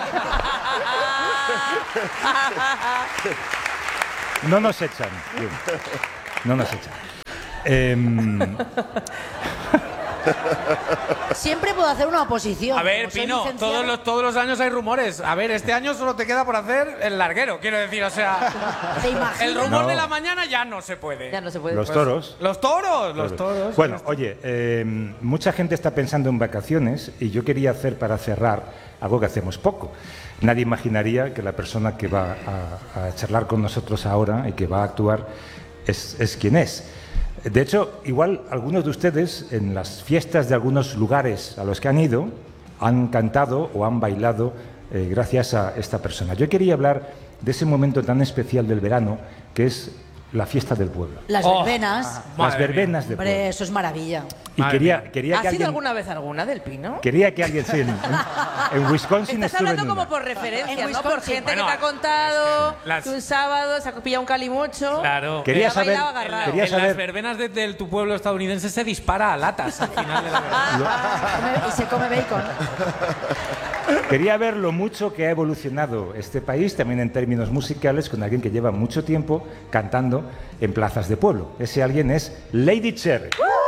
No nos echan. Bien. No nos echan. Em, Siempre puedo hacer una oposición. A ver, Como soy Pino, licenciada. todos los, todos los años hay rumores. A ver, este año solo te queda por hacer el larguero, quiero decir, o sea... ¿Te imaginas? El rumor No. de la mañana ya no se puede. Ya no se puede. Los Pues, toros. Los toros, los toros. Bueno, oye, eh, mucha gente está pensando en vacaciones y yo quería hacer para cerrar algo que hacemos poco. Nadie imaginaría que la persona que va a, a charlar con nosotros ahora y que va a actuar es, es quien es. De hecho, igual algunos de ustedes en las fiestas de algunos lugares a los que han ido han cantado o han bailado eh, gracias a esta persona. Yo quería hablar de ese momento tan especial del verano que es la fiesta del pueblo. Las Oh. verbenas. Las verbenas de Hombre, pueblo. eso es maravilla. Y Madre quería, mía. quería ¿Has que ido alguien... alguna vez alguna del Pino? Quería que alguien... Sí, en, en- en Wisconsin Estás estuve en hablando una. como por referencia, En ¿no? Por Wisconsin. gente Bueno, que te ha contado las- que un sábado se ha pillado un calimocho. Claro. Quería y ha saber- bailado agarrado. quería En saber- las verbenas de, de tu pueblo estadounidense se dispara a latas al final de la verbena. Come- y se come bacon. Quería ver lo mucho que ha evolucionado este país, también en términos musicales, con alguien que lleva mucho tiempo cantando en plazas de pueblo. Ese alguien es Lady Cherry.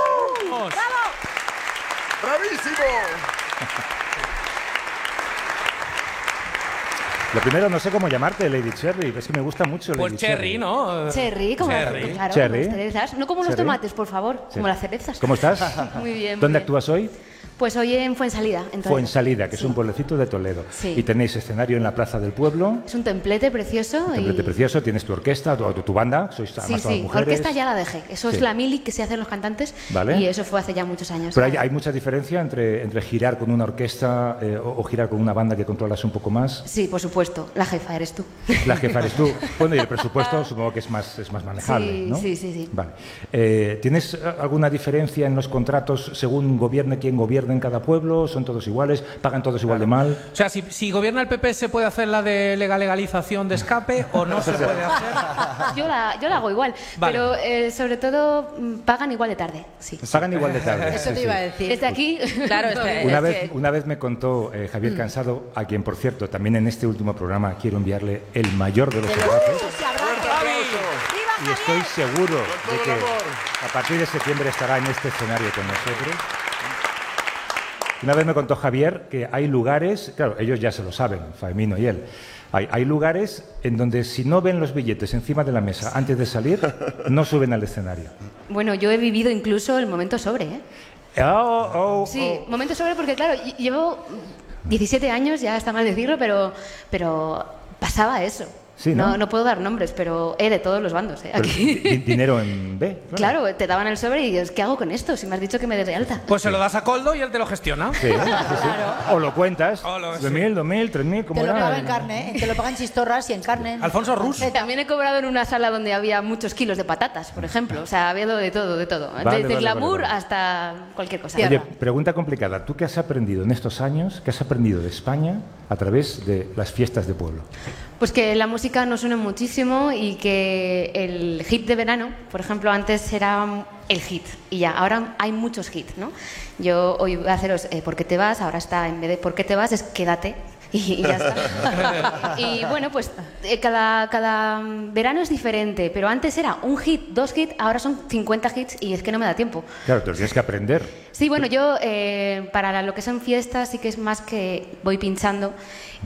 ¡Bravísimo! Lo primero, no sé cómo llamarte, Lady Cherry, es que me gusta mucho Lady Pues Cherry, ¿no? Cherry, como Cherry. claro, Cherry. como las cerezas. No como los Cherry. tomates, por favor, Sí. como las cerezas. ¿Cómo estás? Muy bien. muy ¿Dónde bien. actúas hoy? Pues hoy en Fuensalida, en Toledo. Fuensalida, que es Sí. un pueblecito de Toledo. Sí. Y tenéis escenario en la plaza del pueblo. Es un templete precioso. Un y... templete precioso, tienes tu orquesta, tu, tu banda, sois Sí, además todas sí, mujeres. orquesta ya la dejé. Eso Sí. es la mili que se hacen los cantantes. Vale. Y eso fue hace ya muchos años. Pero hay, hay mucha diferencia entre, entre girar con una orquesta eh, o, o girar con una banda que controlas un poco más. Sí, por supuesto. La jefa eres tú. La jefa eres tú. Bueno, y el presupuesto supongo que es más, es más manejable, Sí, ¿no? sí, sí, sí. Vale. Eh, ¿Tienes eh, alguna diferencia en los contratos según gobierne quien gobierne en cada pueblo? ¿Son todos iguales? ¿Pagan todos igual de mal? O sea, si, si gobierna el P P, ¿se puede hacer la de legal- legalización de escape o no se puede hacer? Yo la, yo la hago igual. Vale. Pero eh, sobre todo mm, pagan igual de tarde. Sí. Pagan igual de tarde. Eso sí, te sí. iba a decir. Desde aquí. Claro, es que- Una es vez, que- una vez me contó eh, Javier Cansado, a quien, por cierto, también en este último programa quiero enviarle el mayor de los abrazos. Y estoy seguro de que a partir de septiembre estará en este escenario con nosotros. Una vez me contó Javier que hay lugares, claro, ellos ya se lo saben, Faemino y él, hay, hay lugares en donde si no ven los billetes encima de la mesa antes de salir, no suben al escenario. Bueno, yo he vivido incluso el momento sobre, ¿eh? Oh, oh, Sí, oh. momento sobre porque, claro, ll- llevo diecisiete años, ya está mal decirlo, pero, pero pasaba eso. Sí, ¿no? no, no puedo dar nombres, pero he de todos los bandos, ¿eh? Pero Aquí. di- dinero en B. Claro, te daban el sobre y dices, ¿qué hago con esto? Si me has dicho que me des de alta. Pues se lo das a Coldo y él te lo gestiona. Sí, sí, sí. O lo cuentas. O lo- dos sí. mil, dos mil, tres mil, como Te lo era. pagan en carne, ¿eh? Te lo pagan chistorras y en carne. Alfonso Rus. Eh, También he cobrado en una sala donde había muchos kilos de patatas, por ejemplo. O sea, había de todo, de todo. Vale, Desde vale, glamour vale, vale. hasta cualquier cosa. Oye, pregunta complicada. ¿Tú qué has aprendido en estos años? ¿Qué has aprendido de España a través de las fiestas de pueblo? Pues que la música nos une muchísimo y que el hit de verano, por ejemplo, antes era el hit y ya, ahora hay muchos hits, ¿no? Yo hoy voy a haceros eh, ¿por qué te vas? Ahora está, en vez de ¿por qué te vas? Es quédate y, y ya está. Y bueno, pues eh, cada, cada verano es diferente, pero antes era un hit, dos hits, ahora son cincuenta hits y es que no me da tiempo. Claro, te lo tienes que aprender. Sí, bueno, yo eh, para lo que son fiestas sí que es más que voy pinchando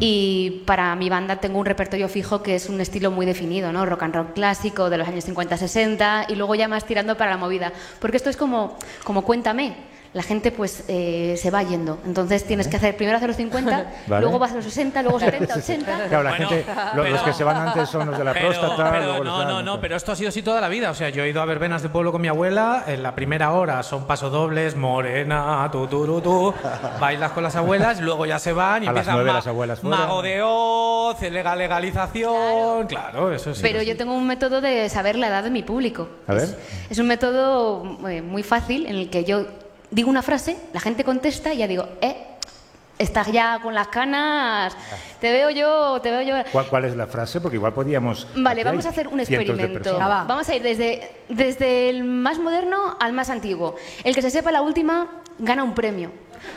y para mi banda tengo un repertorio fijo que es un estilo muy definido, ¿no? Rock and roll clásico de los años cincuenta sesenta y luego ya más tirando para la movida. Porque esto es como, como Cuéntame. La gente pues eh, se va yendo. Entonces tienes que hacer primero hacer los cincuenta, Vale. luego vas a los sesenta, luego setenta, ochenta. Claro, la Bueno, gente, lo- los pero- que se van antes son los de la Pero- próstata. pero luego los no, de la- no, no, pero esto ha sido así toda la vida. O sea, yo he ido a verbenas de pueblo con mi abuela. En la primera hora son pasodobles, morena, tu, tu, tu, tu. Bailas con las abuelas, luego ya se van y A las empiezan nueve ma- las abuelas fuera. mago de Oz, legal- legalización. Claro, eso sí. Pero yo tengo un método de saber la edad de mi público. A ver. Es un método eh, muy fácil en el que yo digo una frase, la gente contesta y ya digo, eh, estás ya con las canas, te veo yo, te veo yo. ¿Cuál, cuál es la frase? Porque igual podíamos... Vale, aquí vamos hay a hacer un cientos de experimento. personas. Va. Vamos a ir desde, desde el más moderno al más antiguo. El que se sepa la última gana un premio.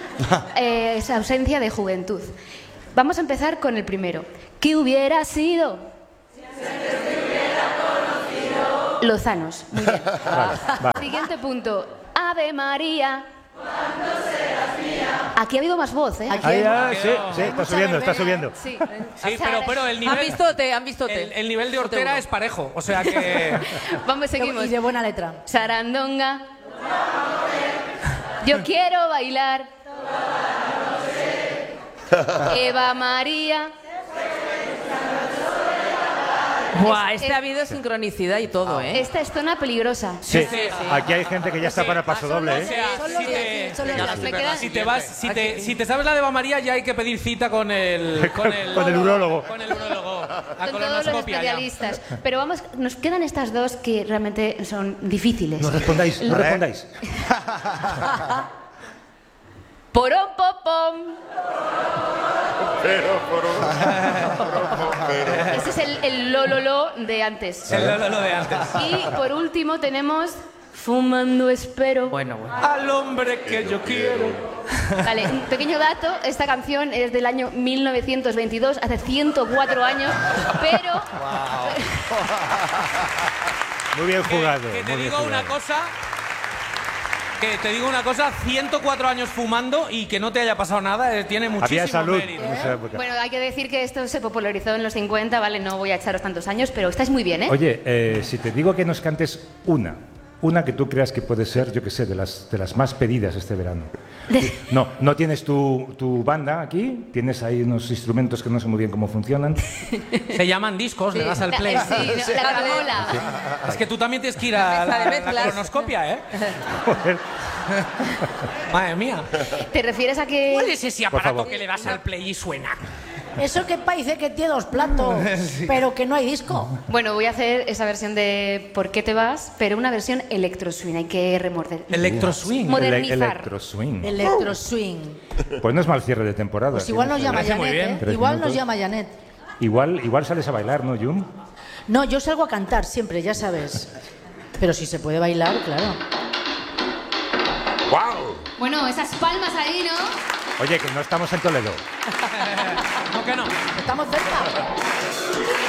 Eh, esa ausencia de juventud. Vamos a empezar con el primero. ¿Qué hubiera sido? Lozanos. Muy bien. Vale, vale. Siguiente punto. Ave María. Aquí ha habido más voz, ¿eh? Aquí Ahí, hay- ah, sí, sí, está subiendo, está subiendo. Sí, Sí, pero, pero el nivel... Han vistote, han vistote. El, el nivel de hortera es parejo, o sea que... Vamos, seguimos. Y de buena letra. Sarandonga. Yo quiero bailar. Eva María. Buah, Es- este es- ha habido sincronicidad y todo, ¿eh? Esta es zona peligrosa. Sí, aquí hay gente que ya está para el paso doble, O ¿eh? sea, Solo si que- te, solo ya que- me me queda- queda- si te vas, si te, si te sabes la de Eva María, ya hay que pedir cita con el con el, Con el urólogo. Con el urólogo. La Con todos los colonoscopia ya. especialistas. Pero vamos, nos quedan estas dos que realmente son difíciles. No respondáis, no A ver. respondáis. Porón, popom. Pero, por pero. Ese es el, el lololo de antes. El lo, lo- lo de antes. Y por último tenemos Fumando Espero. Bueno, bueno. Al hombre que yo quiero. Vale, un pequeño dato, esta canción es del año mil novecientos veintidós, hace ciento cuatro años, pero... Muy bien jugado. Que te muy bien digo una jugado. cosa. Que te digo una cosa, ciento cuatro años fumando y que no te haya pasado nada, eh, tiene muchísimo Había salud mérito. en esa época. Bueno, hay que decir que esto se popularizó en los cincuenta, ¿vale? No voy a echaros tantos años, pero estáis muy bien, ¿eh? Oye, eh, si te digo que nos cantes una, una que tú creas que puede ser, yo qué sé, de las, de las más pedidas este verano. No, no tienes tu, tu banda aquí, tienes ahí unos instrumentos que no sé muy bien cómo funcionan. Se llaman discos, le das al play. La, sí, no, la gramola. Es que tú también tienes que ir a Mezcla la, de la mezclas. colonoscopia, ¿eh? Madre mía. ¿Te refieres a que...? ¿Cuál es ese Por aparato favor. que le das al play y suena? Eso que parece que tiene dos platos, pero que no hay disco. Bueno, voy a hacer esa versión de ¿Por qué te vas? Pero una versión electro swing, hay que remorder. Electro swing. Modernizar. Ele- electro swing. Electro swing. Pues no es mal cierre de temporada. Pues igual nos Tienes, llama eh, muy Janet, bien. ¿eh? Tres Igual nos minutos. llama Janet. Igual, igual sales a bailar, ¿no, Jun? No, yo salgo a cantar siempre, ya sabes. Pero si se puede bailar, claro. ¡Wow! Bueno, esas palmas ahí, ¿no? Oye, que no estamos en Toledo. ¿No que no? Estamos cerca.